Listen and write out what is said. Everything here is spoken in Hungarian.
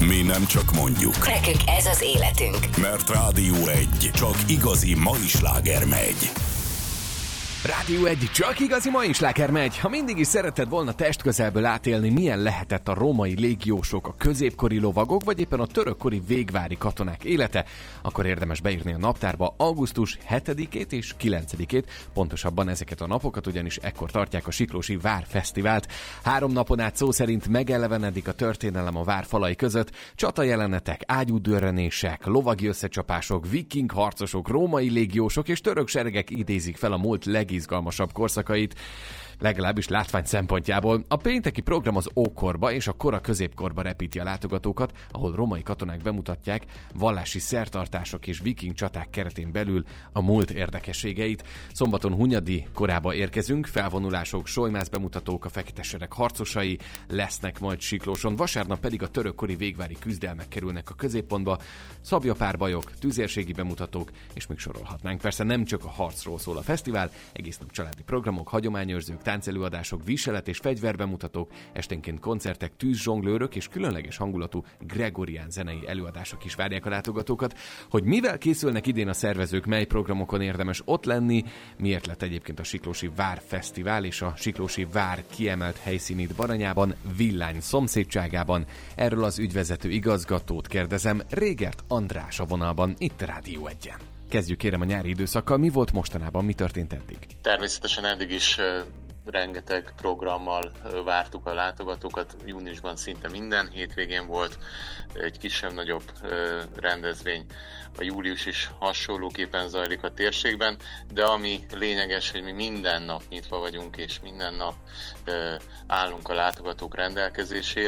Mi nem csak mondjuk. Nekünk ez az életünk. Mert Rádió 1 csak igazi mai sláger megy. Rádió 1, csak igazi mai sláger megy. Ha mindig is szeretted volna testközelből átélni, milyen lehetett a római légiósok, a középkori lovagok, vagy éppen a törökkori végvári katonák élete, akkor érdemes beírni a naptárba augusztus 7-ét és 9-ét, pontosabban ezeket a napokat, ugyanis ekkor tartják a Siklósi Várfesztivált. 3 napon át szó szerint megelevenedik a történelem a vár falai között, csatajelenetek, ágyúdörrenések, lovagi összecsapások, viking harcosok, római légiósok és török seregek idézik fel a múlt legizgalmasabb korszakait, legalábbis látvány szempontjából. A pénteki program az ókorba és a kora középkorba repíti a látogatókat, ahol római katonák bemutatják vallási szertartások és viking csaták keretén belül a múlt érdekességeit. Szombaton Hunyadi korába érkezünk, felvonulások, solymász bemutatók, a fekete sereg harcosai lesznek majd Siklóson, vasárnap pedig a törökkori végvári küzdelmek kerülnek a középpontba, szablyapárbajok, tüzérségi bemutatók, és még sorolhatnánk. Persze nem csak a harcról szól a fesztivál, egész nap családi programok, hagyományőrzők, táncelőadások, viselet és fegyverbemutatók, esténként koncertek, tűzzsonglőrök és különleges hangulatú gregorián zenei előadások is várják a látogatókat. Hogy mivel készülnek idén a szervezők, mely programokon érdemes ott lenni, miért lett egyébként a Siklósi Várfesztivál és a Siklósi Vár kiemelt helyszínét Baranyában, Villány szomszédságában, erről az ügyvezető igazgatót kérdezem, Régert András a vonalban, itt a Rádió 1-en. Kezdjük kérem a nyári időszakkal, mi volt mostanában, mi történt eddig? Természetesen eddig is rengeteg programmal vártuk a látogatókat, júniusban szinte minden hétvégén volt egy kisebb-nagyobb rendezvény, a július is hasonlóképpen zajlik a térségben, de ami lényeges, hogy mi minden nap nyitva vagyunk, és minden nap állunk a látogatók rendelkezésére.